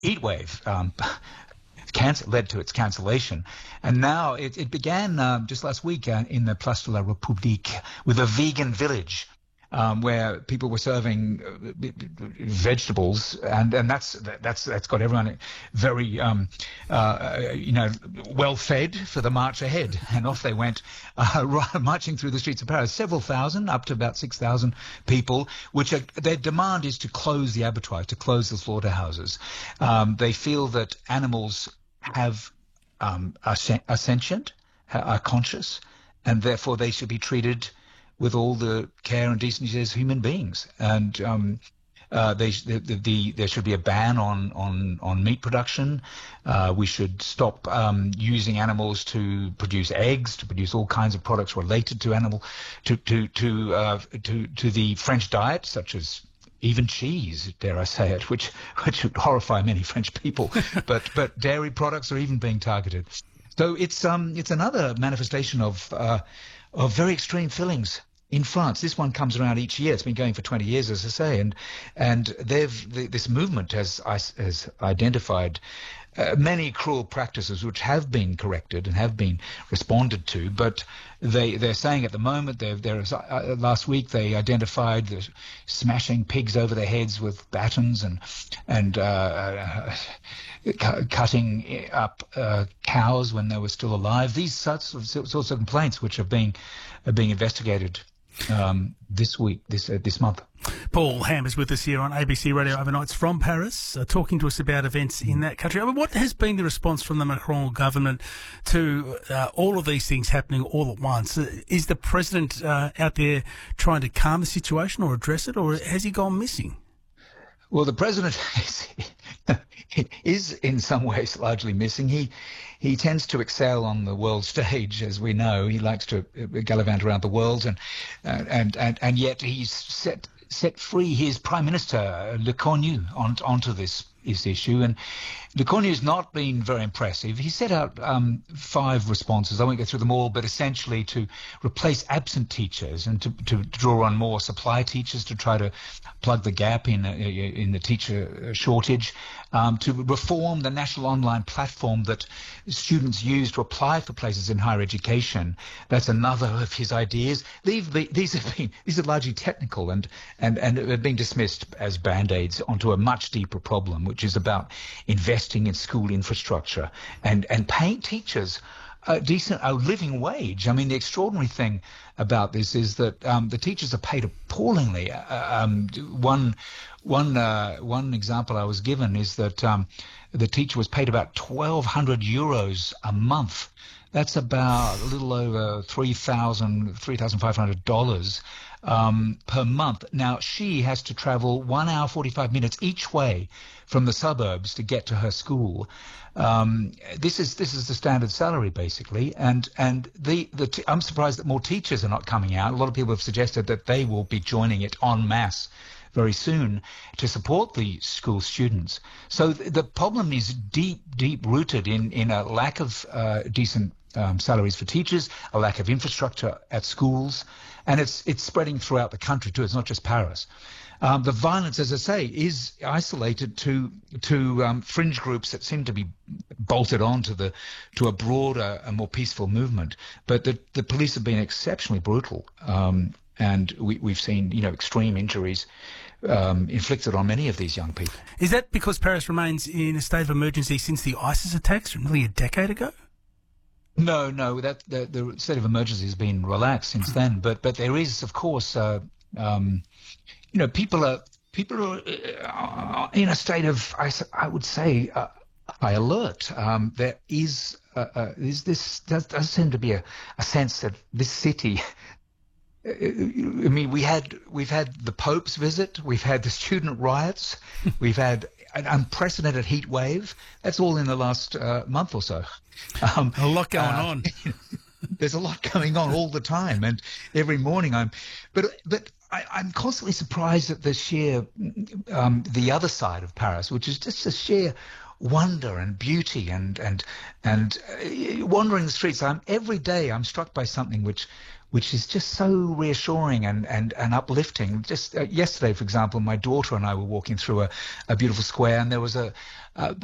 heat wave. Led to its cancellation. And now it began just last week in the Place de la République with a vegan village where people were serving vegetables, and that's got everyone very well fed for the march ahead. And off they went, marching through the streets of Paris, several thousand, up to about 6,000 people. Their demand is to close the abattoirs, to close the slaughterhouses. They feel that animals are sentient, are conscious, and therefore they should be treated with all the care and decency as human beings. And there should be a ban on meat production. We should stop using animals to produce eggs, to produce all kinds of products related to to the French diet, such as even cheese, dare I say it, which would horrify many French people. but dairy products are even being targeted. So it's another manifestation of very extreme feelings in France. This one comes around each year. It's been going for 20 years, as I say, and this movement has identified many cruel practices which have been corrected and have been responded to, but they're saying at the moment, last week they identified the smashing pigs over their heads with batons and cutting up cows when they were still alive. These sorts of complaints which are being investigated this week, this month. Paul Ham is with us here on ABC Radio Overnights from Paris, talking to us about events in that country. I mean, what has been the response from the Macron government to all of these things happening all at once? Is the president out there trying to calm the situation or address it, or has he gone missing? Well, the president is in some ways largely missing. He tends to excel on the world stage, as we know. He likes to gallivant around the world, and yet he's set free his prime minister, Le Cornu, onto this issue. And Le Cornu's not been very impressive. He set out 5 responses. I won't go through them all, but essentially to replace absent teachers and to draw on more supply teachers to try to plug the gap in the teacher shortage, to reform the national online platform that students use to apply for places in higher education. That's another of his ideas. These are largely technical and have been dismissed as band-aids onto a much deeper problem, which is about investing in school infrastructure and paying teachers a living wage. I mean, the extraordinary thing about this is that the teachers are paid appallingly. One example I was given is that the teacher was paid about 1,200 euros a month. That's about a little over $3,500 per month. Now, she has to travel 1 hour, 45 minutes each way from the suburbs to get to her school. This is the standard salary, basically. And I'm surprised that more teachers are not coming out. A lot of people have suggested that they will be joining it en masse very soon to support the school students. So the problem is deep rooted in a lack of decent salaries for teachers, a lack of infrastructure at schools, and it's spreading throughout the country too. It's not just Paris. The violence, as I say, is isolated to fringe groups that seem to be bolted on to a broader and more peaceful movement. But the police have been exceptionally brutal, and we've seen extreme injuries inflicted on many of these young people. Is that because Paris remains in a state of emergency since the ISIS attacks nearly a decade ago? No, the state of emergency has been relaxed since then. But there is, of course, people are in a state of, I would say, high alert. There does seem to be a sense that this city. I mean, we've had the Pope's visit, we've had the student riots, we've had an unprecedented heat wave. That's all in the last month or so. A lot going on. There's a lot going on all the time, and every morning I'm constantly surprised at the sheer the other side of Paris, which is just the sheer wonder and beauty and wandering the streets. Every day I'm struck by something which is just so reassuring and uplifting. Just yesterday, for example, my daughter and I were walking through a beautiful square, and there was a